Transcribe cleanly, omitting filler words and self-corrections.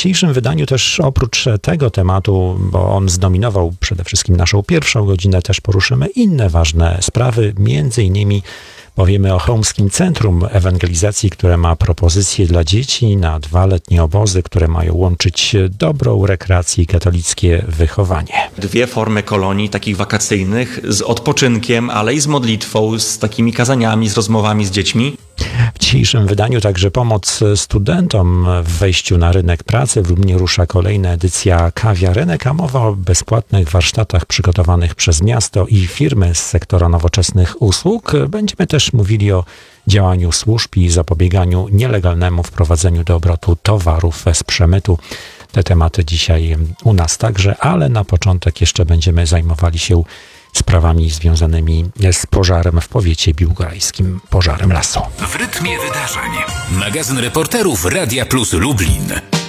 dzisiejszym wydaniu też oprócz tego tematu, bo on zdominował przede wszystkim naszą pierwszą godzinę, też poruszymy inne ważne sprawy, między innymi powiemy o Chełmskim Centrum Ewangelizacji, które ma propozycje dla dzieci na 2-letnie obozy, które mają łączyć dobrą rekreację i katolickie wychowanie. 2 formy kolonii takich wakacyjnych z odpoczynkiem, ale i z modlitwą, z takimi kazaniami, z rozmowami z dziećmi. W dzisiejszym wydaniu także pomoc studentom w wejściu na rynek pracy. W Lublinie rusza kolejna edycja Kawiarenek, a mowa o bezpłatnych warsztatach przygotowanych przez miasto i firmy z sektora nowoczesnych usług. Będziemy też mówili o działaniu służb i zapobieganiu nielegalnemu wprowadzeniu do obrotu towarów z przemytu. Te tematy dzisiaj u nas także, ale na początek jeszcze będziemy zajmowali się sprawami związanymi z pożarem w powiecie biłgorajskim, pożarem lasu. W rytmie wydarzeń. Magazyn reporterów Radia Plus Lublin.